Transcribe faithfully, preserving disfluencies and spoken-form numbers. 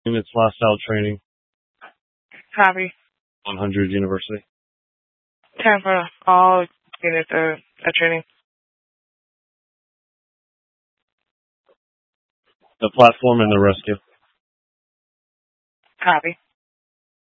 Units last out training. Copy. one hundred University. Time for all units uh, at training. The platform and the rescue. Copy.